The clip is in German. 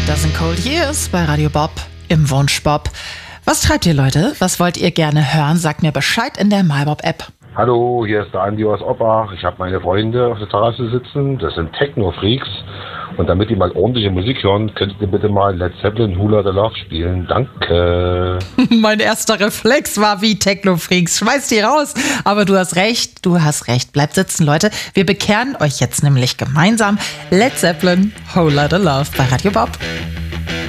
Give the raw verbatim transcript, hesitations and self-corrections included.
Das sind Cold Years bei Radio Bob im Wunsch Bob. Was treibt ihr, Leute? Was wollt ihr gerne hören? Sagt mir Bescheid in der MyBob-App. Hallo, hier ist der Andi aus Oppach. Ich habe meine Freunde auf der Terrasse sitzen. Das sind Techno-Freaks. Und damit die mal ordentliche Musik hören, könntet ihr bitte mal Led Zeppelin Who Let the Love spielen. Danke. Mein erster Reflex war wie Techno-Freaks. Schmeiß die raus. Aber du hast recht, du hast recht. Bleibt sitzen, Leute. Wir bekehren euch jetzt nämlich gemeinsam Led Zeppelin Who Let the Love bei Radio Bob.